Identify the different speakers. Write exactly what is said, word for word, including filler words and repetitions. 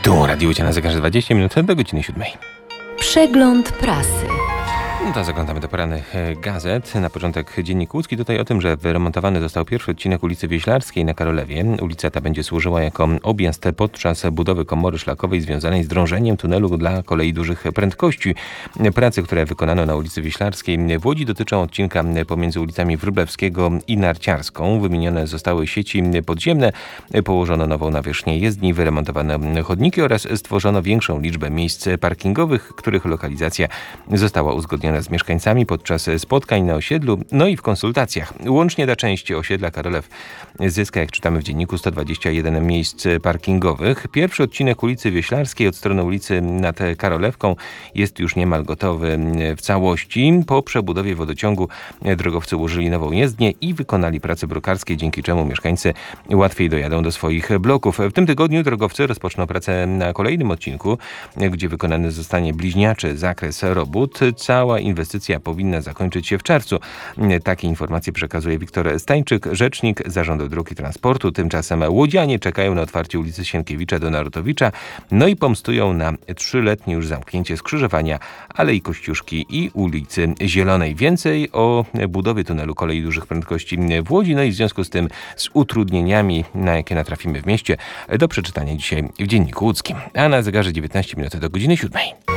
Speaker 1: Tu Radio Łycia na zegarze dwadzieścia minut do godziny siódmej.
Speaker 2: Przegląd prasy.
Speaker 1: No to zaglądamy do porannych gazet. Na początek Dziennik Łódzki. Tutaj o tym, że wyremontowany został pierwszy odcinek ulicy Wieślarskiej na Karolewie. Ulica ta będzie służyła jako objazd podczas budowy komory szlakowej związanej z drążeniem tunelu dla kolei dużych prędkości. Prace, które wykonano na ulicy Wieślarskiej w Łodzi, dotyczą odcinka pomiędzy ulicami Wróblewskiego i Narciarską. Wymienione zostały sieci podziemne, położono nową nawierzchnię jezdni, wyremontowano chodniki oraz stworzono większą liczbę miejsc parkingowych, których lokalizacja została uzgodniona z mieszkańcami podczas spotkań na osiedlu, no i w konsultacjach. Łącznie ta część osiedla Karolew zyska, jak czytamy w dzienniku, sto dwadzieścia jeden miejsc parkingowych. Pierwszy odcinek ulicy Wieślarskiej od strony ulicy nad Karolewką jest już niemal gotowy w całości. Po przebudowie wodociągu drogowcy ułożyli nową jezdnię i wykonali prace brokarskie, dzięki czemu mieszkańcy łatwiej dojadą do swoich bloków. W tym tygodniu drogowcy rozpoczną pracę na kolejnym odcinku, gdzie wykonany zostanie bliźniaczy zakres robót. Cała inwestycja powinna zakończyć się w czerwcu. Takie informacje przekazuje Wiktor Stańczyk, rzecznik Zarządu Dróg i Transportu. Tymczasem łodzianie czekają na otwarcie ulicy Sienkiewicza do Narutowicza, no i pomstują na trzyletnie już zamknięcie skrzyżowania Alei Kościuszki i ulicy Zielonej. Więcej o budowie tunelu kolei dużych prędkości w Łodzi, no i w związku z tym z utrudnieniami, na jakie natrafimy w mieście, do przeczytania dzisiaj w Dzienniku Łódzkim. A na zegarze dziewiętnaście minut do godziny siódmej.